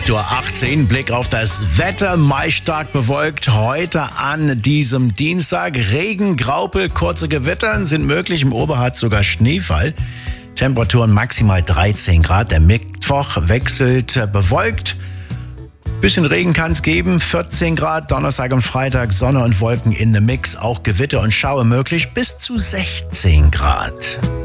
Uhr 18, Blick auf das Wetter, meist stark bewölkt. Heute an diesem Dienstag Regen, Graupel, kurze Gewitter sind möglich. Im Oberharz sogar Schneefall. Temperaturen maximal 13 Grad. Der Mittwoch wechselt bewölkt. Bisschen Regen kann es geben, 14 Grad. Donnerstag und Freitag Sonne und Wolken in the Mix. Auch Gewitter und Schauer möglich bis zu 16 Grad.